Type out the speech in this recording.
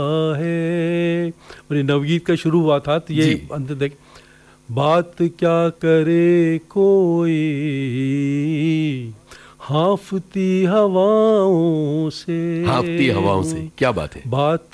है। और ये नवगीत का शुरू हुआ था, तो ये जी। अंत देख, बात क्या करे कोई हाँफती हवाओं से, हाँफती हवाओं से, क्या बात है। बात